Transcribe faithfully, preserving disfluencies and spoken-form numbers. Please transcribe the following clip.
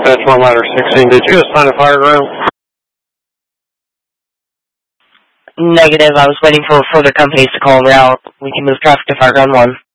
That's one ladder sixteen. Did you assign a fire ground? Negative. I was waiting for further companies to call en route. We can move traffic to Fireground one.